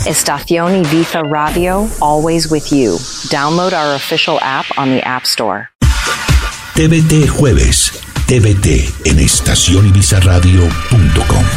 Estación Ibiza Radio, always with you. Download our official app on the App Store. TVT Jueves. TVT en estacionibizaradio.com.